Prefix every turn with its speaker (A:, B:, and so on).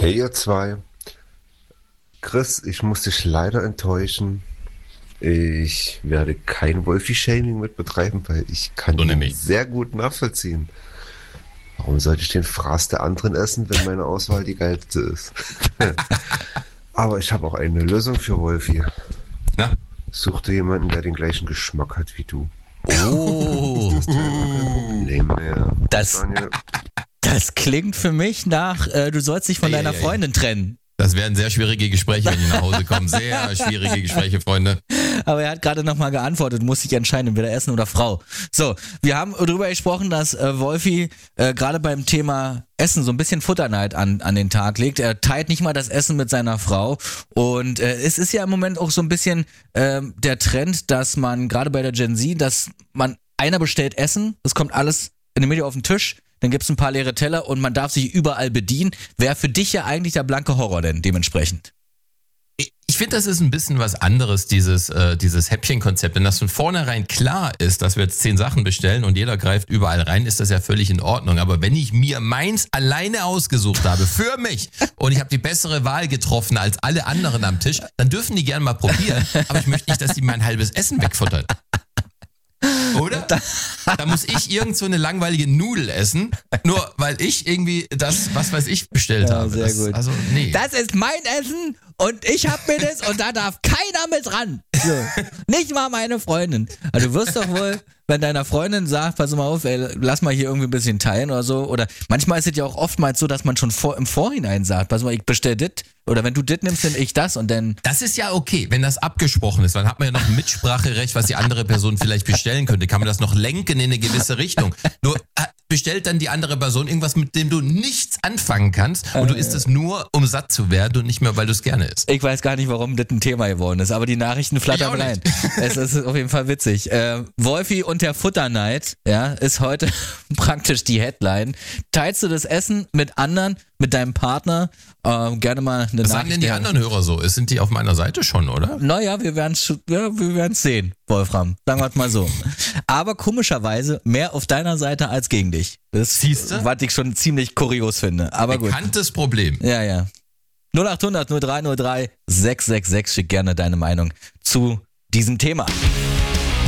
A: Hey ihr zwei, Chris, ich muss dich leider enttäuschen. Ich werde kein Wolfi-Shaming mit betreiben, weil ich kann
B: So
A: ihn
B: nämlich.
A: sehr gut nachvollziehen. Warum sollte ich den Fraß der anderen essen, wenn meine Auswahl die geilste ist? Aber ich habe auch eine Lösung für Wolfi.
B: Na?
A: Such dir jemanden, der den gleichen Geschmack hat wie du.
B: Oh.
A: Das ist ja gar kein Problem mehr.
C: Das-
A: Daniel,
C: Das klingt für mich nach, du sollst dich von deiner
B: Ei.
C: Freundin trennen.
B: Das werden sehr schwierige Gespräche, wenn die nach Hause kommen. Sehr schwierige Gespräche, Freunde.
C: Aber er hat gerade nochmal geantwortet, muss sich entscheiden, entweder Essen oder Frau. So, wir haben darüber gesprochen, dass Wolfi gerade beim Thema Essen so ein bisschen Futterneid an den Tag legt. Er teilt nicht mal das Essen mit seiner Frau. Und es ist ja im Moment auch so ein bisschen der Trend, dass man gerade bei der Gen Z, dass man einer bestellt Essen, es kommt alles in der Mitte auf den Tisch, dann gibt's ein paar leere Teller und man darf sich überall bedienen. Wäre für dich ja eigentlich der blanke Horror denn dementsprechend.
B: Ich finde, das ist ein bisschen was anderes, dieses Häppchenkonzept. Wenn das von vornherein klar ist, dass wir jetzt 10 Sachen bestellen und jeder greift überall rein, ist das ja völlig in Ordnung. Aber wenn ich mir meins alleine ausgesucht habe, für mich, und ich habe die bessere Wahl getroffen als alle anderen am Tisch, dann dürfen die gerne mal probieren. Aber ich möchte nicht, dass die mein halbes Essen wegfuttern. Oder? Da muss ich irgend so eine langweilige Nudel essen, nur weil ich irgendwie das, was weiß ich, bestellt
C: Ja,
B: habe.
C: sehr
B: Das,
C: gut.
B: Also, nee.
C: Das ist mein Essen und ich hab mir das und da darf keiner mit ran. So. Nicht mal meine Freundin. Also du wirst doch wohl, wenn deiner Freundin sagt, pass mal auf, ey, lass mal hier irgendwie ein bisschen teilen oder so. Oder manchmal ist es ja auch oftmals so, dass man schon im Vorhinein sagt, pass mal, ich bestell dit. Oder wenn du dit nimmst, dann ich das und dann.
B: Das ist ja okay, wenn das abgesprochen ist. Dann hat man ja noch ein Mitspracherecht, was die andere Person vielleicht bestellen könnte. Kann man das noch lenken in eine gewisse Richtung. Nur bestellt dann die andere Person irgendwas, mit dem du nichts anfangen kannst und du isst es nur, um satt zu werden und nicht mehr, weil du es gerne isst.
C: Ich weiß gar nicht, warum das ein Thema geworden ist, aber die Nachrichten flattern
B: Ich auch
C: rein.
B: nicht.
C: Es ist auf jeden Fall witzig. Wolfi und der Futterneid, ja, ist heute praktisch die Headline. Teilst du das Essen mit anderen, mit deinem Partner? Gerne mal eine
B: Was sagen denn die anderen Hörer so? Sind die auf meiner Seite schon, oder?
C: Naja, wir werden's sehen, Wolfram. Sagen wir es mal so. Aber komischerweise mehr auf deiner Seite als gegen dich. Das
B: Siehste?
C: was ich schon ziemlich kurios finde. Aber gut.
B: Bekanntes Problem.
C: Ja. 0800 0303 666, schick gerne deine Meinung zu diesem Thema.